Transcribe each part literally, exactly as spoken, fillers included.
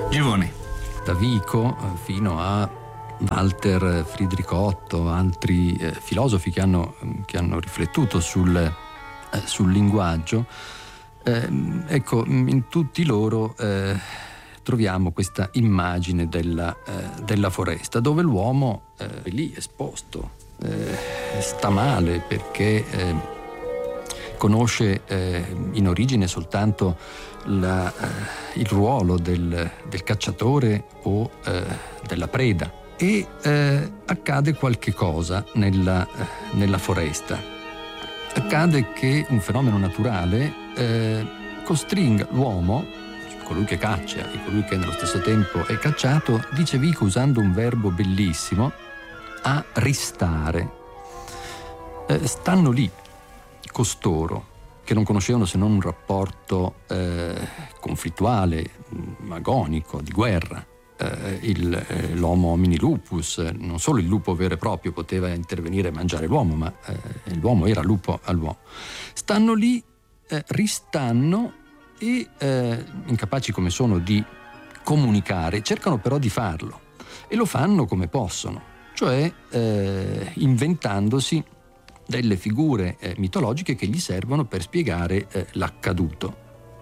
Giovane. Da Vico fino a Walter Friedrich-Otto, altri eh, filosofi che hanno, che hanno riflettuto sul, eh, sul linguaggio, eh, ecco, in tutti loro eh, troviamo questa immagine della, eh, della foresta, dove l'uomo eh, è lì esposto, eh, sta male perché eh, conosce eh, in origine soltanto la, eh, il ruolo del, del cacciatore o eh, della preda, e eh, accade qualche cosa nella, eh, nella foresta. Accade che un fenomeno naturale eh, costringa l'uomo, colui che caccia e colui che nello stesso tempo è cacciato, dice Vico usando un verbo bellissimo, a ristare. Eh, stanno lì costoro, che non conoscevano se non un rapporto eh, conflittuale, agonico, di guerra. Eh, il, eh, l'homo homini lupus, non solo il lupo vero e proprio poteva intervenire e mangiare l'uomo, ma eh, l'uomo era lupo all'uomo. Stanno lì, eh, ristanno e, eh, incapaci come sono di comunicare, cercano però di farlo, e lo fanno come possono, cioè eh, inventandosi delle figure eh, mitologiche che gli servono per spiegare eh, l'accaduto.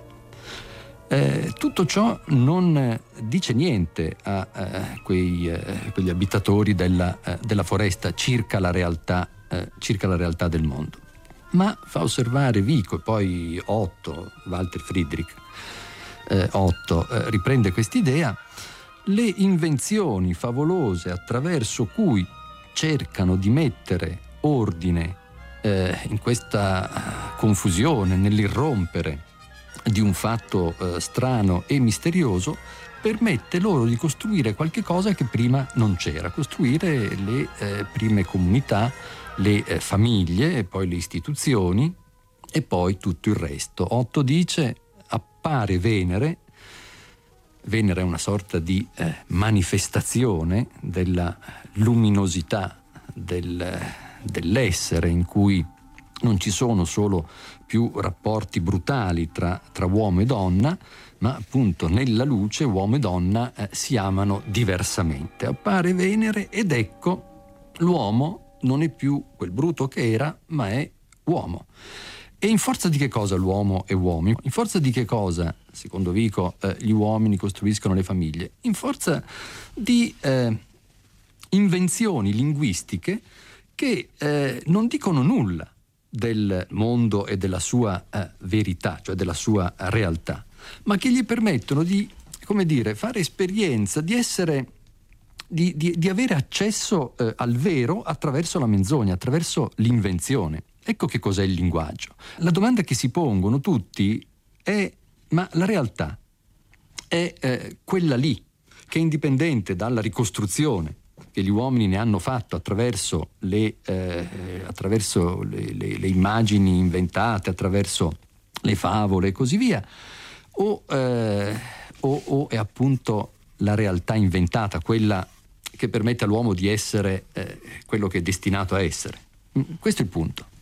Eh, tutto ciò non eh, dice niente a eh, quei, eh, quegli abitatori della, eh, della foresta circa la realtà, eh, circa la realtà del mondo, ma fa osservare Vico, e poi Otto, Walter Friedrich eh, Otto eh, riprende quest'idea, le invenzioni favolose attraverso cui cercano di mettere ordine eh, in questa confusione, nell'irrompere di un fatto eh, strano e misterioso, permette loro di costruire qualche cosa che prima non c'era, costruire le eh, prime comunità, le eh, famiglie, e poi le istituzioni, e poi tutto il resto. Otto dice: appare Venere. Venere è una sorta di eh, manifestazione della luminosità del, dell'essere, in cui non ci sono solo più rapporti brutali tra, tra uomo e donna, ma appunto nella luce uomo e donna eh, si amano diversamente. Appare Venere ed ecco l'uomo non è più quel bruto che era, ma è uomo. E in forza di che cosa l'uomo è uomo? In forza di che cosa, secondo Vico, eh, gli uomini costruiscono le famiglie? In forza di eh, invenzioni linguistiche che eh, non dicono nulla del mondo e della sua eh, verità, cioè della sua realtà, ma che gli permettono di, come dire, fare esperienza, di essere, di, di, di avere accesso eh, al vero attraverso la menzogna, attraverso l'invenzione. Ecco che cos'è il linguaggio. La domanda che si pongono tutti è: ma la realtà è eh, quella lì, che è indipendente dalla ricostruzione che gli uomini ne hanno fatto attraverso le, eh, attraverso le, le, le immagini inventate, attraverso le favole e così via, o, eh, o, o è appunto la realtà inventata, quella che permette all'uomo di essere eh, quello che è destinato a essere? Questo è il punto.